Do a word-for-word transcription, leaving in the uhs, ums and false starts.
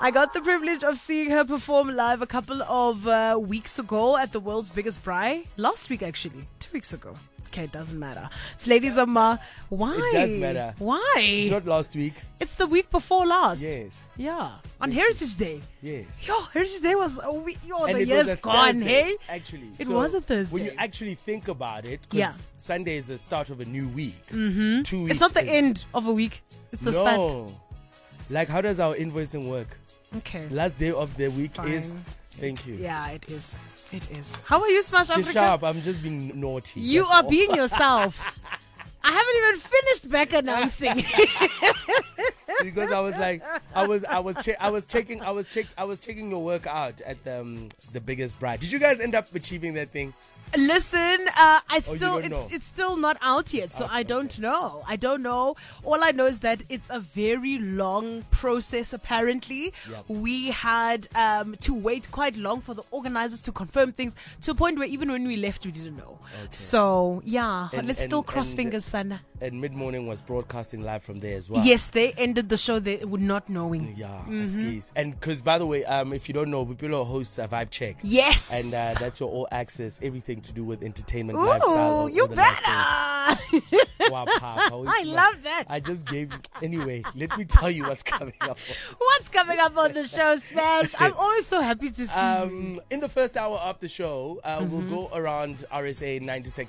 I got the privilege of seeing her perform live a couple of uh, weeks ago at the World's Biggest Braai. Last week, actually. Two weeks ago. Okay, it doesn't matter. It's Ladies of Ma. Why? It does matter. Why? It's not last week. It's the week before last. Yes. Yeah. On Heritage Day. Yes. Yo, Heritage Day was a week. Yo, And the it year's was a gone, Thursday, hey? Actually. It So was a Thursday. When you actually think about it, because Yeah. Sunday is the start of a new week. Mm-hmm. Two weeks It's not the is- end of a week. It's the no. start. Like, how does our invoicing work? Okay. Last day of the week Fine. is. Thank you. Yeah, it is. It is. How are you, Smash Be Africa? sharp. I'm just being naughty. You That's are all. being yourself. I haven't even finished back announcing. Because I was like, I was, I was, che- I was checking, I was check, I was checking your work out at the, um, the biggest bride. Did you guys end up achieving that thing? Listen, uh, I Oh, you still don't it's know? it's still not out yet, so Okay, I don't okay. know. I don't know. All I know is that it's a very long process. Apparently, Yep. we had um, to wait quite long for the organizers to confirm things to a point where even when we left, we didn't know. So yeah, And- let's and- still cross and- fingers, Sana. And Mid Morning was broadcasting live from there as well. Yes, they ended the show they were not knowing. Yeah, Mm-hmm. skis. And because, by the way, um, if you don't know, Bipilo hosts a Vibe Check. Yes, And uh, that's your all access, everything to do with entertainment, ooh, lifestyle. all you the lifestyle. better. Wow, Pop, how is I that? love that. I just gave. Anyway, let me tell you what's coming up. What's coming up on the show, Smash? I'm always so happy to see you. Um, in the first hour of the show, uh, Mm-hmm. we'll go around R S A ninety seconds.